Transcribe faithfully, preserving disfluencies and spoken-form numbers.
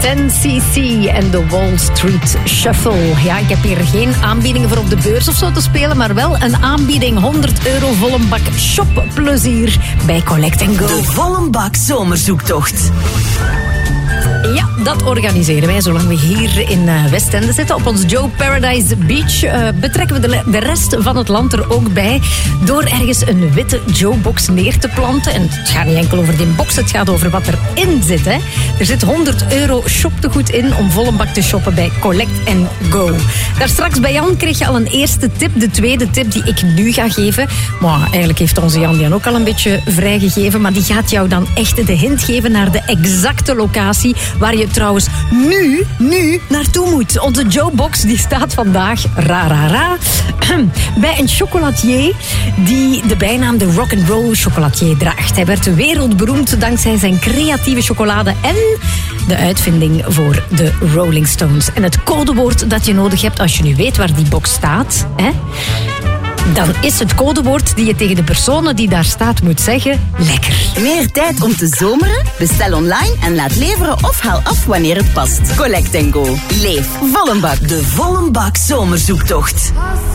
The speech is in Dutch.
ten C C en de Wall Street Shuffle. Ja, ik heb hier geen aanbiedingen voor op de beurs of zo te spelen, maar wel een aanbieding honderd euro volle bak shopplezier bij Collect and Go. De volle bak zomerzoektocht. Ja, dat organiseren wij zolang we hier in uh, Westende zitten. Op ons Joe Paradise Beach uh, betrekken we de, de rest van het land er ook bij. Door ergens een witte Joe-box neer te planten. En het gaat niet enkel over die box, het gaat over wat erin zit. Hè. Er zit honderd euro shoptegoed in om volle bak te shoppen bij Collect and Go. Daar straks bij Jan kreeg je al een eerste tip. De tweede tip die ik nu ga geven. Maar eigenlijk heeft onze Jan die ook al een beetje vrijgegeven. Maar die gaat jou dan echt de hint geven naar de exacte locatie. Waar je trouwens nu, nu naartoe moet. Onze Joe-box die staat vandaag, ra, ra, ra, bij een chocolatier die de bijnaam de rock'n'roll chocolatier draagt. Hij werd wereldberoemd dankzij zijn creatieve chocolade en de uitvinding voor de Rolling Stones. En het codewoord dat je nodig hebt als je nu weet waar die box staat, hè, dan is het codewoord die je tegen de personen die daar staat moet zeggen, lekker. Meer tijd om te zomeren? Bestel online en laat leveren of haal af wanneer het past. Collect and Go. Leef volle bak. De volle bak zomerzoektocht.